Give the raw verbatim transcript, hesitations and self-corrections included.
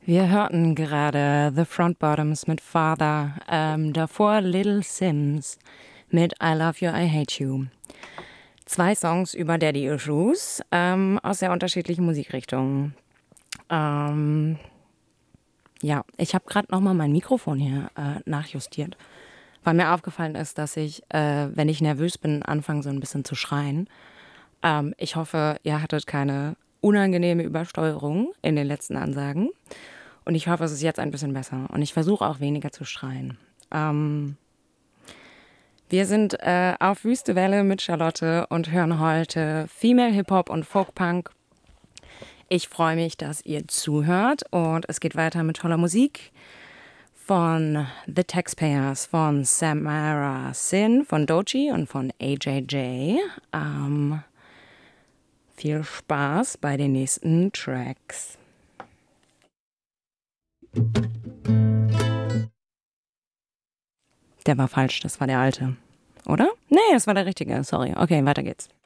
Wir hörten gerade The Front Bottoms mit Father, ähm, davor Little Sims mit I Love You, I Hate You. Zwei Songs über Daddy Issues ähm, aus sehr unterschiedlichen Musikrichtungen. Ähm, ja, ich habe gerade nochmal mein Mikrofon hier äh, nachjustiert, weil mir aufgefallen ist, dass ich, äh, wenn ich nervös bin, anfange so ein bisschen zu schreien. Ähm, ich hoffe, ihr hattet keine unangenehme Übersteuerung in den letzten Ansagen. Und ich hoffe, es ist jetzt ein bisschen besser. Und ich versuche auch weniger zu schreien. Ähm, wir sind äh, auf Wüste Welle mit Charlotte und hören heute Female Hip-Hop und Folk-Punk. Ich freue mich, dass ihr zuhört. Und es geht weiter mit toller Musik von The Taxpayers, von Samara Sin, von Doechii und von A J J. Ähm, viel Spaß bei den nächsten Tracks. Der war falsch, das war der alte. Oder? Nee, das war der richtige. Sorry. Okay, weiter geht's.